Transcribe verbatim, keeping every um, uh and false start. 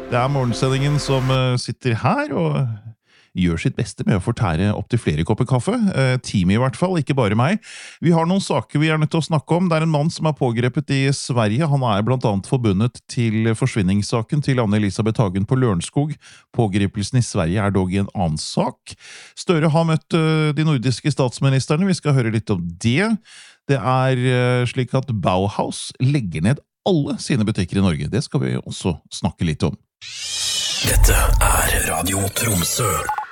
Det er morgensendingen som eh, sitter her og gjør sitt beste med å fortære opp til flere kopper kaffe. Eh, team i hvert fall, ikke bare meg. Vi har noen saker vi er nødt til å snakke om. Det er en mann som er pågrepet i Sverige. Han er blant annet forbundet til forsvinningssaken til Anne-Elisabeth Hagen på Lørenskog. Pågripelsen i Sverige er dog i en annen sak. Støre har møtt eh, de nordiske statsministerne. Vi skal høre litt om det. Det er eh, slik at Bauhaus legger ned alle sine butikker i Norge. Det skal vi også snakke litt om. Dette er Radio Tromsø.